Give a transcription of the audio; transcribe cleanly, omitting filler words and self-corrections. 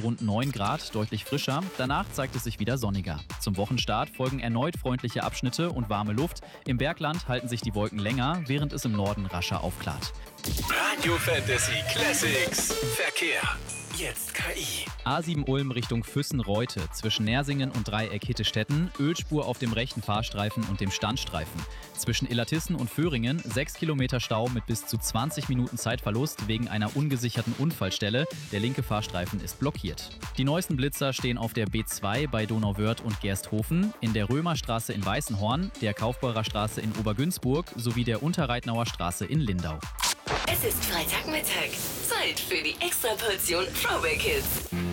rund 9 Grad, deutlich frischer. Danach zeigt es sich wieder sonniger. Zum Wochenstart folgen erneut freundliche Abschnitte und warme Luft. Im Bergland halten sich die Wolken länger, während es im Norden rascher aufklart. Radio Fantasy Classics. Verkehr. Jetzt KI. A7 Ulm Richtung Füssen-Reute zwischen Nersingen und Dreieck Hittestetten, Ölspur auf dem rechten Fahrstreifen und dem Standstreifen. Zwischen Illertissen und Föhringen 6 Kilometer Stau mit bis zu 20 Minuten Zeitverlust wegen einer ungesicherten Unfallstelle. Der linke Fahrstreifen ist blockiert. Die neuesten Blitzer stehen auf der B2 bei Donauwörth und Gersthofen, in der Römerstraße in Weißenhorn, der Kaufbeurer Straße in Obergünzburg sowie der Unterreitnauer Straße in Lindau. Es ist Freitagmittag. Zeit für die Extraportion Throwback Hits.